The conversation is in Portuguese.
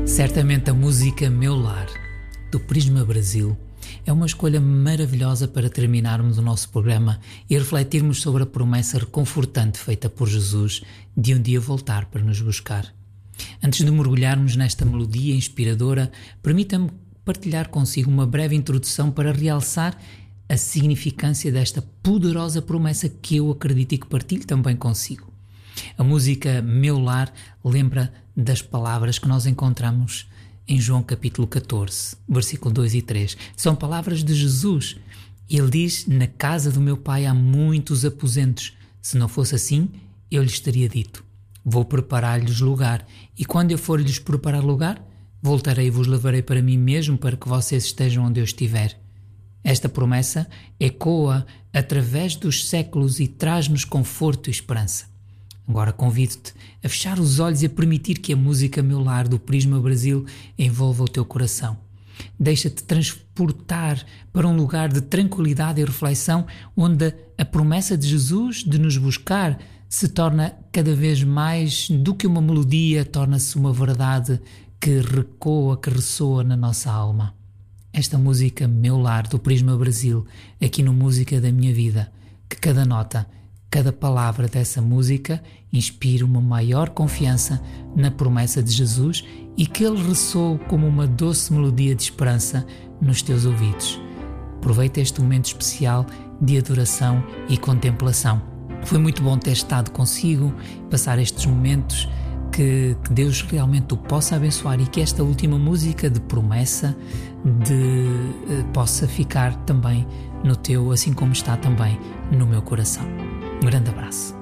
Certamente a música Meu Lar, do Prisma Brasil, é uma escolha maravilhosa para terminarmos o nosso programa e refletirmos sobre a promessa reconfortante feita por Jesus de um dia voltar para nos buscar. Antes de mergulharmos nesta melodia inspiradora, permita-me partilhar consigo uma breve introdução para realçar a significância desta poderosa promessa que eu acredito e que partilho também consigo. A música Meu Lar lembra das palavras que nós encontramos em João capítulo 14, versículo 2 e 3. São palavras de Jesus. Ele diz: na casa do meu pai há muitos aposentos. Se não fosse assim, eu lhes teria dito: vou preparar-lhes lugar. E quando eu for lhes preparar lugar, voltarei e vos levarei para mim mesmo, para que vocês estejam onde eu estiver. Esta promessa ecoa através dos séculos e traz-nos conforto e esperança. Agora convido-te a fechar os olhos e a permitir que a música Meu Lar do Prisma Brasil envolva o teu coração. Deixa-te transportar para um lugar de tranquilidade e reflexão, onde a promessa de Jesus de nos buscar se torna cada vez mais do que uma melodia, torna-se uma verdade que recoa, que ressoa na nossa alma. Esta música Meu Lar do Prisma Brasil, aqui no Música da Minha Vida, que cada nota, cada palavra dessa música inspira uma maior confiança na promessa de Jesus e que ele ressoe como uma doce melodia de esperança nos teus ouvidos. Aproveita este momento especial de adoração e contemplação. Foi muito bom ter estado consigo, passar estes momentos, que Deus realmente o possa abençoar e que esta última música de promessa possa ficar também no teu, assim como está também no meu coração. Um grande abraço.